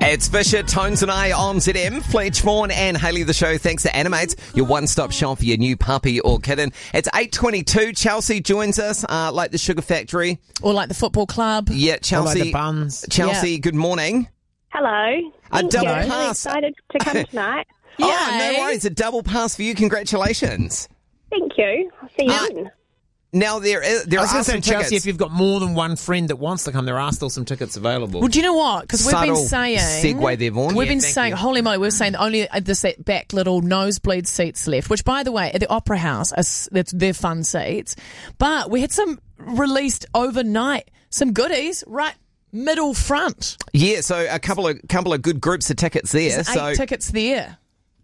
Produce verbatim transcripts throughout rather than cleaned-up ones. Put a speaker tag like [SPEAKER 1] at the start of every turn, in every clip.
[SPEAKER 1] It's Fisher, Tones and I on Z M. Fletch, Vaughan and Hayley the show. Thanks to Animates, your one-stop shop for your new puppy or kitten. It's eight twenty-two. Chelsea joins us, uh, like the Sugar Factory.
[SPEAKER 2] Or like the football club.
[SPEAKER 1] Yeah, Chelsea.
[SPEAKER 3] Or like the buns.
[SPEAKER 1] Chelsea,
[SPEAKER 2] Yeah.
[SPEAKER 1] good morning.
[SPEAKER 4] Hello.
[SPEAKER 1] A
[SPEAKER 4] Thank
[SPEAKER 1] double
[SPEAKER 4] you. Really
[SPEAKER 1] pass.
[SPEAKER 4] excited to come tonight.
[SPEAKER 1] Oh, no
[SPEAKER 2] Yay.
[SPEAKER 1] worries. A double pass for you. Congratulations.
[SPEAKER 4] Thank you. I'll see you
[SPEAKER 1] Uh,
[SPEAKER 4] soon.
[SPEAKER 1] Now, there, is, there
[SPEAKER 3] I was
[SPEAKER 1] are
[SPEAKER 3] going to say,
[SPEAKER 1] some
[SPEAKER 3] Chelsea,
[SPEAKER 1] tickets.
[SPEAKER 3] if you've got more than one friend that wants to come, there are still some tickets available.
[SPEAKER 2] Well, do you know what? Because we've been
[SPEAKER 1] Subtle
[SPEAKER 2] saying...
[SPEAKER 1] segue there, Vaughan.
[SPEAKER 2] We've
[SPEAKER 3] Yeah,
[SPEAKER 2] been
[SPEAKER 3] thank
[SPEAKER 2] saying,
[SPEAKER 3] you.
[SPEAKER 2] holy moly, we're saying only uh, this that back little nosebleed seats left, which, by the way, at the Opera House, are, s- that's- they're fun seats. But we had some released overnight, some goodies, right middle front.
[SPEAKER 1] Yeah, so a couple of couple of good groups of tickets there.
[SPEAKER 2] There's
[SPEAKER 1] So
[SPEAKER 2] eight tickets there.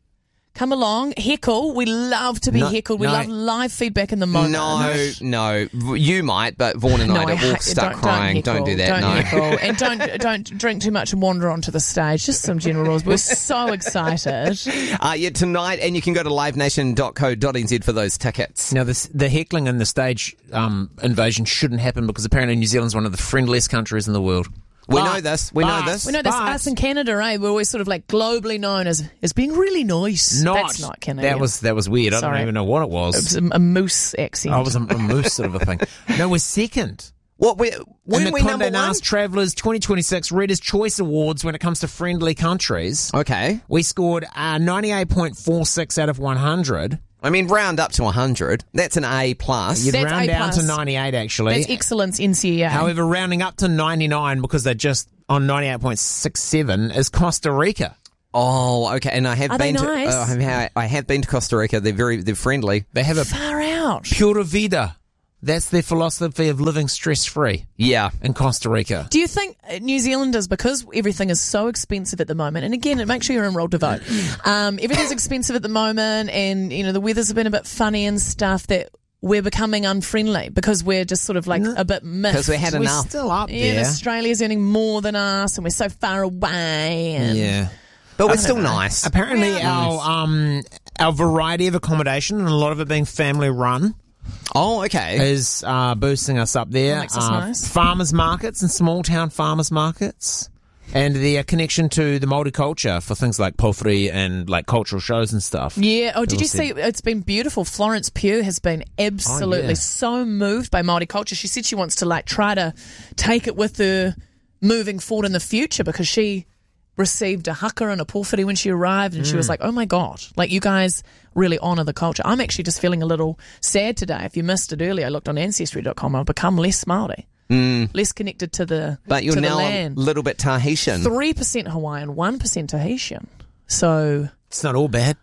[SPEAKER 2] Come along, heckle. We love to be
[SPEAKER 3] No,
[SPEAKER 2] heckled. We
[SPEAKER 3] no.
[SPEAKER 2] love live feedback in the moment.
[SPEAKER 1] No, no, you might, but Vaughan and I
[SPEAKER 2] I
[SPEAKER 1] will
[SPEAKER 2] hate-
[SPEAKER 1] start
[SPEAKER 2] don't,
[SPEAKER 1] crying.
[SPEAKER 2] Don't,
[SPEAKER 1] Don't, do
[SPEAKER 2] heckle,
[SPEAKER 1] that.
[SPEAKER 2] Don't
[SPEAKER 1] no.
[SPEAKER 2] heckle. And don't don't drink too much and wander onto the stage. Just some general rules. We're so excited.
[SPEAKER 1] Uh, yeah, tonight, and you can go to live nation dot co dot n z for those tickets.
[SPEAKER 3] Now, this, the heckling and the stage um, invasion shouldn't happen because apparently New Zealand's one of the friendliest countries in the world.
[SPEAKER 1] We
[SPEAKER 3] But-
[SPEAKER 1] know this. We know
[SPEAKER 3] but-
[SPEAKER 1] this.
[SPEAKER 2] We know this.
[SPEAKER 3] But-
[SPEAKER 2] Us in Canada, eh? We're always sort of like globally known as as being really nice.
[SPEAKER 3] Not,
[SPEAKER 2] That's not Canadian.
[SPEAKER 3] That was that was weird. I
[SPEAKER 2] Sorry.
[SPEAKER 3] don't even know what it was.
[SPEAKER 2] It was a, a moose accent.
[SPEAKER 3] I was a, a moose sort of a thing. No, we're second.
[SPEAKER 1] What we
[SPEAKER 3] In
[SPEAKER 1] when
[SPEAKER 3] the
[SPEAKER 1] we number
[SPEAKER 3] Condé
[SPEAKER 1] one?
[SPEAKER 3] Nast Travellers twenty twenty-six Reader's Choice Awards when it comes to friendly countries.
[SPEAKER 1] Okay,
[SPEAKER 3] We scored uh, ninety-eight point four six out of one hundred.
[SPEAKER 1] I mean round up to a hundred. That's an A plus.
[SPEAKER 3] You'd
[SPEAKER 2] That's
[SPEAKER 3] round
[SPEAKER 2] A
[SPEAKER 3] down to
[SPEAKER 2] plus.
[SPEAKER 3] ninety-eight, actually.
[SPEAKER 2] That's excellence in C A A.
[SPEAKER 3] However, rounding up to ninety-nine because they're just on ninety-eight point six seven is Costa Rica.
[SPEAKER 1] Oh, okay. And I have
[SPEAKER 2] Are they
[SPEAKER 1] been to
[SPEAKER 2] nice?
[SPEAKER 1] uh, I have- I have been to Costa Rica. They're very they're friendly.
[SPEAKER 3] They have a
[SPEAKER 2] far out.
[SPEAKER 3] pura vida. That's their philosophy of living stress-free
[SPEAKER 1] Yeah.
[SPEAKER 3] in Costa Rica.
[SPEAKER 2] Do you think uh, New Zealanders, because everything is so expensive at the moment, and again, make sure you're enrolled to vote, um, everything's expensive at the moment, and you know the weather's been a bit funny and stuff, that we're becoming unfriendly because we're just sort of like a bit miffed.
[SPEAKER 1] Because we had
[SPEAKER 3] We're
[SPEAKER 1] enough.
[SPEAKER 3] still up
[SPEAKER 2] Yeah, and
[SPEAKER 3] there.
[SPEAKER 2] Australia's earning more than us, and we're so far away. And
[SPEAKER 3] Yeah.
[SPEAKER 1] But we're still nice.
[SPEAKER 3] Apparently,
[SPEAKER 2] Yeah.
[SPEAKER 3] our um our variety of accommodation and a lot of it being family run
[SPEAKER 1] Oh, okay.
[SPEAKER 3] is uh, boosting us up there.
[SPEAKER 2] That makes us
[SPEAKER 3] uh,
[SPEAKER 2] nice.
[SPEAKER 3] Farmers markets and small town farmers markets, and the uh, connection to the Māori culture for things like pōwhiri and like cultural shows and stuff.
[SPEAKER 2] Yeah. Oh, did you
[SPEAKER 3] People
[SPEAKER 2] see? It's been beautiful. Florence Pugh has been absolutely
[SPEAKER 3] Oh, yeah.
[SPEAKER 2] so moved by Māori culture. She said she wants to like try to take it with her moving forward in the future because she received a haka and a pōwhiri when she arrived, and she
[SPEAKER 3] Mm.
[SPEAKER 2] was like, "Oh my god, like you guys really honour the culture." I'm actually just feeling a little sad today. If you missed it earlier, I looked on ancestry dot com. I've become less Māori, less connected to the
[SPEAKER 1] But you're
[SPEAKER 2] to the
[SPEAKER 1] now a
[SPEAKER 2] land.
[SPEAKER 1] little bit Tahitian.
[SPEAKER 2] Three percent Hawaiian, one percent Tahitian. So
[SPEAKER 3] It's not all bad.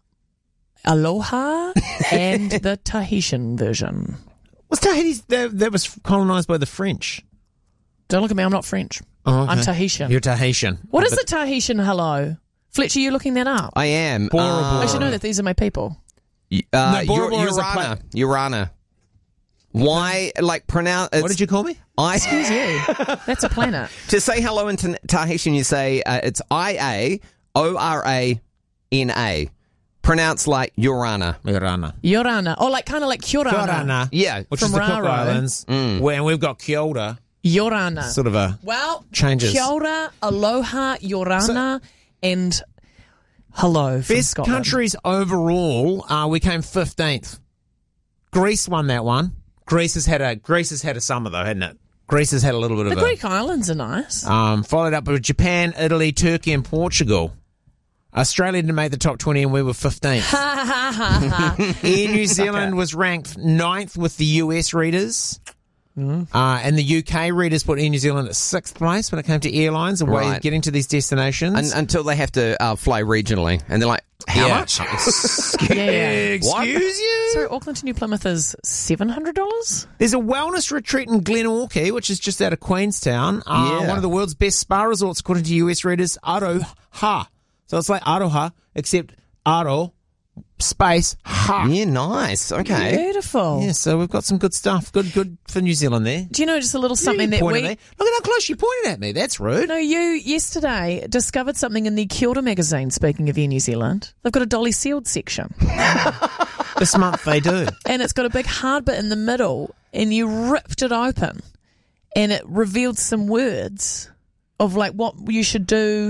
[SPEAKER 2] Aloha and the Tahitian version.
[SPEAKER 3] Was Tahiti that, that was colonised by the French?
[SPEAKER 2] Don't look at me, I'm not French.
[SPEAKER 3] Oh, okay.
[SPEAKER 2] I'm Tahitian.
[SPEAKER 3] You're Tahitian.
[SPEAKER 2] What is the Tahitian hello? Fletcher, you looking that up?
[SPEAKER 1] I am.
[SPEAKER 3] Bora
[SPEAKER 1] Uh,
[SPEAKER 2] I should know that these are my people.
[SPEAKER 1] Uh,
[SPEAKER 3] No, Bora
[SPEAKER 1] Ur-
[SPEAKER 3] Bora is a
[SPEAKER 1] Urana.
[SPEAKER 3] pla-
[SPEAKER 1] Urana. Why, like, pronounce...
[SPEAKER 3] What did you call me?
[SPEAKER 1] I,
[SPEAKER 2] Excuse you. That's a planet.
[SPEAKER 1] to say hello in Ta- Tahitian, you say uh, it's I A O R A N A. Pronounced like Urana.
[SPEAKER 3] Urana.
[SPEAKER 2] Yorana. Oh, like kind of like Kiorana.
[SPEAKER 3] Kiorana.
[SPEAKER 1] Yeah.
[SPEAKER 3] Which
[SPEAKER 2] From
[SPEAKER 3] is the Cook
[SPEAKER 2] Raro.
[SPEAKER 3] Islands.
[SPEAKER 1] Mm.
[SPEAKER 3] Where, and we've got Kia ora,
[SPEAKER 2] Yorana.
[SPEAKER 3] sort of a
[SPEAKER 2] Well,
[SPEAKER 3] changes.
[SPEAKER 2] Kia ora, aloha, Yorana, and hello from
[SPEAKER 3] Best
[SPEAKER 2] Scotland.
[SPEAKER 3] countries overall, uh, we came fifteenth. Greece won that one. Greece has had a Greece has had a summer though, hadn't it? Greece has had a little bit
[SPEAKER 2] The
[SPEAKER 3] of
[SPEAKER 2] Greek islands are nice.
[SPEAKER 3] a um, followed up with Japan, Italy, Turkey, and Portugal. Australia didn't make the top twenty, and we were fifteenth.
[SPEAKER 2] Ha ha ha ha.
[SPEAKER 3] Air New Zealand was ranked ninth with the U S readers. Uh, and the U K readers put Air New Zealand at sixth place when it came to airlines and way
[SPEAKER 1] Right.
[SPEAKER 3] of getting to these destinations.
[SPEAKER 1] Un- until they have to uh, fly regionally. And they're like, how
[SPEAKER 3] Yeah.
[SPEAKER 1] much?
[SPEAKER 2] Yeah.
[SPEAKER 1] What?
[SPEAKER 3] Excuse you?
[SPEAKER 2] Sorry, Auckland to New Plymouth is seven hundred dollars?
[SPEAKER 3] There's a wellness retreat in Glenorchy, which is just out of Queenstown. Uh,
[SPEAKER 1] Yeah.
[SPEAKER 3] One of the world's best spa resorts, according to U S readers, Aroha. So it's like Aroha, except Aro, space, ha.
[SPEAKER 1] Yeah, nice. Okay.
[SPEAKER 2] Beautiful.
[SPEAKER 3] Yeah, so we've got some good stuff. Good good for New Zealand there.
[SPEAKER 2] Do you know just a little something
[SPEAKER 3] You
[SPEAKER 2] that
[SPEAKER 3] pointed
[SPEAKER 2] we...
[SPEAKER 3] at me. Look at how close you pointed at me. That's rude.
[SPEAKER 2] No, you yesterday discovered something in the Kia ora magazine, speaking of Air New Zealand. They've got a Dolly Sealed section.
[SPEAKER 3] This month they do.
[SPEAKER 2] And it's got a big hard bit in the middle, and you ripped it open, and it revealed some words of like what you should do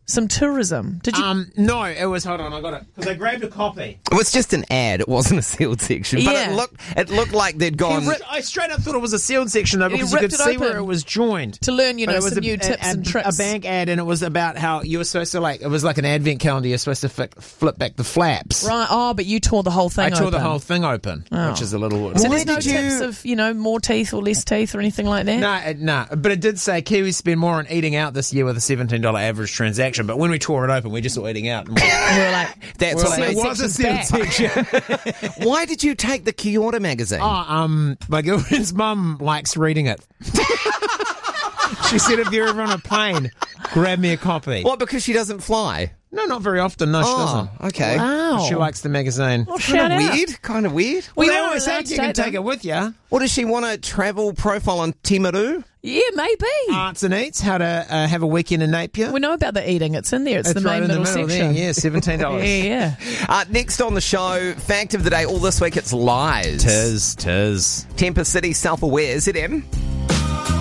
[SPEAKER 2] some tourism. Did you?
[SPEAKER 3] Um, no, it was, hold on, I got it. Because I grabbed a copy.
[SPEAKER 1] It was just an ad. It wasn't a sealed section. But
[SPEAKER 2] Yeah.
[SPEAKER 1] it looked it looked like they'd gone...
[SPEAKER 3] He ripped- I straight up thought it was a sealed section, though,
[SPEAKER 2] He
[SPEAKER 3] because you could
[SPEAKER 2] ripped it
[SPEAKER 3] see where
[SPEAKER 2] open.
[SPEAKER 3] it was joined.
[SPEAKER 2] to learn, you
[SPEAKER 3] But
[SPEAKER 2] know,
[SPEAKER 3] it was
[SPEAKER 2] some
[SPEAKER 3] a,
[SPEAKER 2] new
[SPEAKER 3] a-
[SPEAKER 2] tips
[SPEAKER 3] a,
[SPEAKER 2] and tricks.
[SPEAKER 3] a bank ad, and it was about how you were supposed to, like, it was like an advent calendar. You're supposed to fi- flip back the flaps.
[SPEAKER 2] Right. Oh, but you tore the whole thing
[SPEAKER 3] I tore
[SPEAKER 2] open.
[SPEAKER 3] the whole thing open,
[SPEAKER 2] Oh.
[SPEAKER 3] which is a little...
[SPEAKER 2] So
[SPEAKER 1] Why
[SPEAKER 2] there's no
[SPEAKER 1] did you-
[SPEAKER 2] tips of, you know, more teeth or less teeth or anything like that?
[SPEAKER 3] No, it, no, but it did say Kiwis spend more on eating out this year with a seventeen dollars average transaction. But when we tore it open, we just saw eating out. And we
[SPEAKER 2] We were like,
[SPEAKER 1] That's
[SPEAKER 3] Well,
[SPEAKER 1] what
[SPEAKER 3] it
[SPEAKER 1] made-
[SPEAKER 3] was a
[SPEAKER 2] section's
[SPEAKER 3] sealed
[SPEAKER 2] back.
[SPEAKER 3] section.
[SPEAKER 1] Why did you take the Kyoto magazine?
[SPEAKER 3] Oh, um, my girlfriend's mum likes reading it. She said if you're ever on a plane, grab me a copy.
[SPEAKER 1] What, because she doesn't fly?
[SPEAKER 3] No, not very often. No, she
[SPEAKER 1] Oh,
[SPEAKER 3] doesn't.
[SPEAKER 1] okay.
[SPEAKER 2] wow.
[SPEAKER 3] She likes the magazine.
[SPEAKER 2] Well,
[SPEAKER 1] Kind
[SPEAKER 2] shout
[SPEAKER 1] of
[SPEAKER 2] out.
[SPEAKER 1] weird. Kind of weird.
[SPEAKER 2] We
[SPEAKER 3] Well, they
[SPEAKER 2] are
[SPEAKER 3] always
[SPEAKER 2] allowed
[SPEAKER 3] say
[SPEAKER 2] to
[SPEAKER 3] you can
[SPEAKER 2] take
[SPEAKER 3] take
[SPEAKER 2] them.
[SPEAKER 3] it with you.
[SPEAKER 1] Or does she want a travel profile on Timaru?
[SPEAKER 2] Yeah, maybe.
[SPEAKER 3] Arts and Eats, how to uh, have a weekend in Napier.
[SPEAKER 2] we know about the eating. It's in there. It's,
[SPEAKER 3] It's
[SPEAKER 2] the
[SPEAKER 3] right
[SPEAKER 2] main
[SPEAKER 3] in the
[SPEAKER 2] middle
[SPEAKER 3] middle
[SPEAKER 2] section.
[SPEAKER 3] there. Yeah, seventeen dollars.
[SPEAKER 2] Yeah, yeah.
[SPEAKER 1] Uh, next on the show, fact of the day. All this week, it's lies.
[SPEAKER 3] Tis, tis.
[SPEAKER 1] Temper City self-aware. Z M.